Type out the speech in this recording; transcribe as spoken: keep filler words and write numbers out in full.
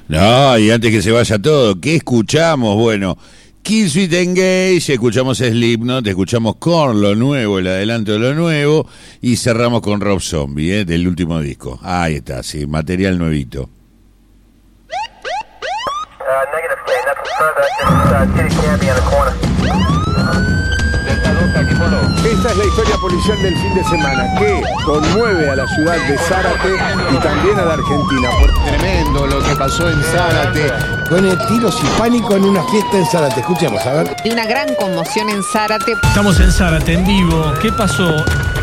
No, y antes que se vaya todo, ¿qué escuchamos? Bueno, Kill Switch Engage, escuchamos Slipknot, escuchamos Korn, lo nuevo, el adelanto de lo nuevo, y cerramos con Rob Zombie, ¿eh? Del último disco. Ahí está, sí, material nuevito. Esta es la historia policial del fin de semana que conmueve a la ciudad de Zárate y también a la Argentina. Tremendo lo que pasó en Zárate. Pone tiros y pánico en una fiesta en Zárate. Escuchemos, a ver. Hay una gran conmoción en Zárate. Estamos en Zárate, en vivo. ¿Qué pasó?